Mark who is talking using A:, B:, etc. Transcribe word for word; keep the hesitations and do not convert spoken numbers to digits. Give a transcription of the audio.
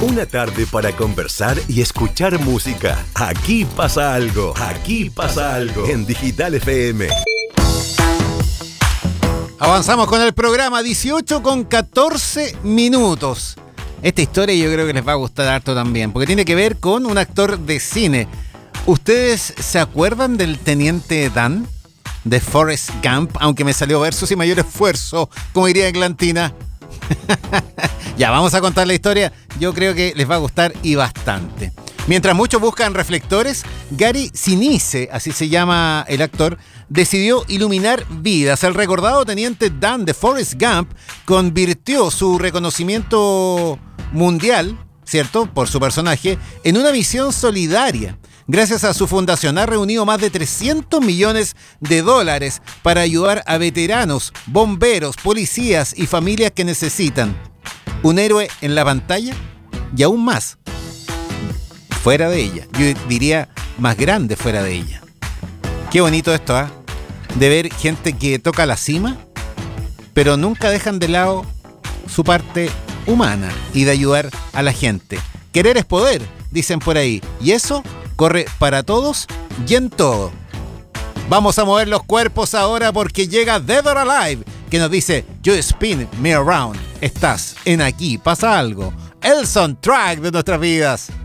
A: Una tarde para conversar y escuchar música. Aquí pasa algo. Aquí pasa algo. En Digital F M.
B: Avanzamos con el programa, dieciocho con catorce minutos. Esta historia yo creo que les va a gustar harto también, porque tiene que ver con un actor de cine. ¿Ustedes se acuerdan del Teniente Dan de Forrest Gump? Aunque me salió verso sin mayor esfuerzo, como diría Eglantina. Ya, vamos a contar la historia. Yo creo que les va a gustar y bastante. Mientras muchos buscan reflectores, Gary Sinise, así se llama el actor, decidió iluminar vidas. El recordado Teniente Dan de Forrest Gump convirtió su reconocimiento mundial, ¿cierto?, por su personaje, en una misión solidaria. Gracias a su fundación ha reunido más de trescientos millones de dólares para ayudar a veteranos, bomberos, policías y familias que necesitan un héroe en la pantalla y aún más fuera de ella. Yo diría más grande fuera de ella. Qué bonito esto, ¿eh? De ver gente que toca la cima, pero nunca dejan de lado su parte humana y de ayudar a la gente. Querer es poder, dicen por ahí, y eso corre para todos y en todo. Vamos a mover los cuerpos ahora porque llega Dead or Alive, que nos dice You spin me around. Estás en Aquí pasa algo, el soundtrack de nuestras vidas.